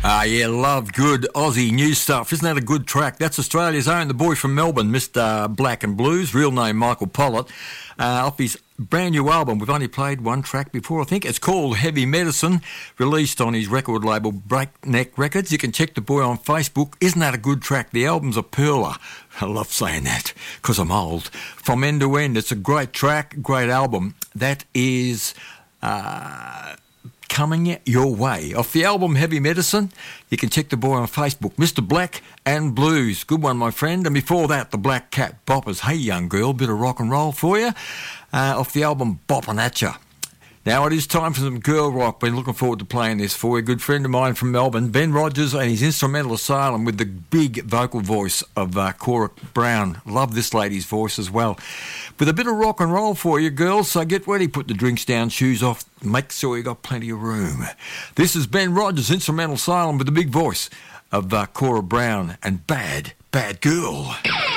Yeah, love good Aussie new stuff. Isn't that a good track? That's Australia's own, the boy from Melbourne, Mr. Black and Blues, real name Michael Pollitt, off his brand new album. We've only played one track before, I think. It's called Heavy Medicine, released on his record label Breakneck Records. You can check the boy on Facebook. Isn't that a good track? The album's a pearler. I love saying that because I'm old. From end to end, it's a great track, great album. That is... coming your way. Off the album Heavy Medicine, you can check the boy on Facebook, Mr. Black and Blues. Good one, my friend. And before that, the Black Cat Boppers. Hey, young girl, bit of rock and roll for you. Off the album Boppin' At Ya. Now it is time for some girl rock. Been looking forward to playing this for you. A good friend of mine from Melbourne, Ben Rogers, and his Instrumental Asylum with the big vocal voice of Cora Brown. Love this lady's voice as well. With a bit of rock and roll for you, girls, so get ready, put the drinks down, shoes off, make sure you got plenty of room. This is Ben Rogers' Instrumental Asylum with the big voice of Cora Brown and Bad, Bad Girl.